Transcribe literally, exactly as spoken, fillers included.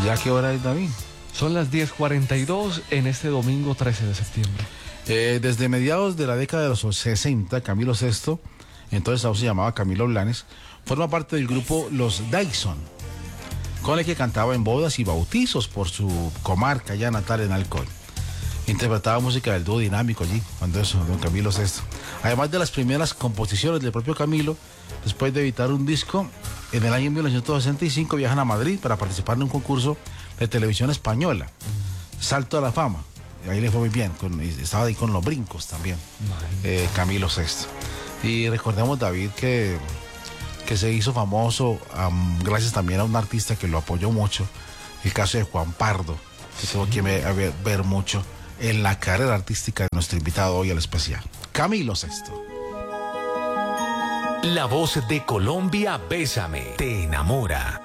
¿Ya qué hora es, David? Son las diez cuarenta y dos en este domingo trece de septiembre. Eh, desde mediados de la década de los sesenta, Camilo Sesto, entonces aún se llamaba Camilo Blanes, forma parte del grupo Los Dyson, con el que cantaba en bodas y bautizos por su comarca ya natal en Alcoy. Interpretaba música del dúo dinámico allí, cuando eso, don Camilo Sesto. Además de las primeras composiciones del propio Camilo, después de editar un disco, en el año mil novecientos sesenta y cinco viajan a Madrid para participar en un concurso de televisión española, Salto a la Fama. Y ahí le fue muy bien, con, estaba ahí con Los Brincos también, eh, Camilo Sesto. Y recordemos, David, que, que se hizo famoso um, gracias también a un artista que lo apoyó mucho, el caso de Juan Pardo, que tuvo que ver, ver mucho en la carrera artística de nuestro invitado hoy al especial, Camilo Sesto. La voz de Colombia, Bésame, te enamora.